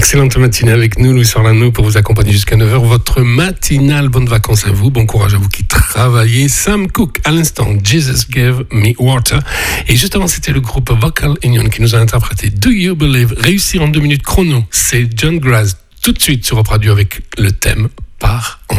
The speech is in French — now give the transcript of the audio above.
excellente matinée avec nous, Louis Orlando, pour vous accompagner jusqu'à 9h. Votre matinale, bonnes vacances à vous, bon courage à vous qui travaillez. Sam Cooke, à l'instant, Jesus Gave Me Water. Et juste avant, c'était le groupe Vocal Union qui nous a interprété Do You Believe, réussi en 2 minutes chrono. C'est John Graz. Tout de suite sur Radio avec le thème Par en